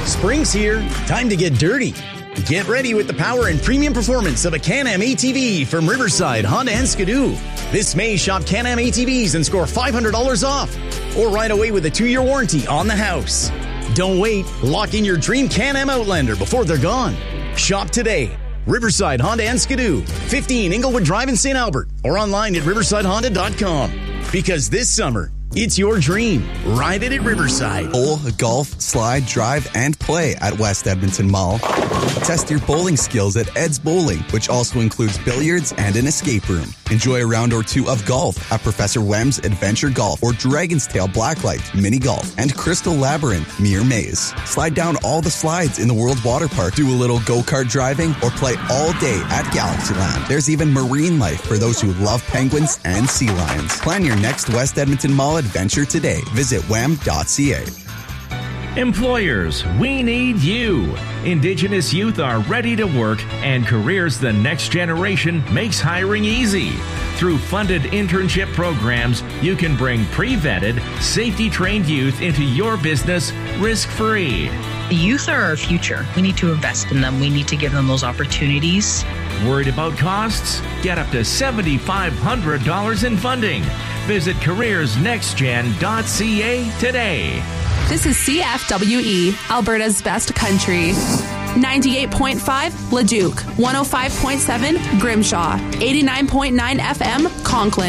Spring's here. Time to get dirty. Get ready with the power and premium performance of a Can-Am ATV from Riverside Honda and Skidoo. This May, shop Can-Am ATVs and score $500 off. Or ride away with a 2-year warranty on the house. Don't wait. Lock in your dream Can-Am Outlander before they're gone. Shop today. Riverside Honda and Skidoo, 15 Inglewood Drive in St. Albert, or online at riversidehonda.com. Because this summer, it's your dream. Ride it at Riverside. Bowl, golf, slide, drive, and play at West Edmonton Mall. Test your bowling skills at Ed's Bowling, which also includes billiards and an escape room. Enjoy a round or two of golf at Professor Wem's Adventure Golf or Dragon's Tail Blacklight Mini Golf and Crystal Labyrinth Mere Maze. Slide down all the slides in the World Water Park, do a little go-kart driving, or play all day at Galaxyland. There's even marine life for those who love penguins and sea lions. Plan your next West Edmonton Mall adventure today. Visit wem.ca. Employers, we need you. Indigenous youth are ready to work, and Careers the Next Generation makes hiring easy. Through funded internship programs, you can bring pre-vetted, safety-trained youth into your business risk-free. The youth are our future. We need to invest in them. We need to give them those opportunities. Worried about costs? Get up to $7,500 in funding. Visit careersnextgen.ca today. This is CFWE, Alberta's best country. 98.5 Leduc, 105.7 Grimshaw, 89.9 FM Conklin.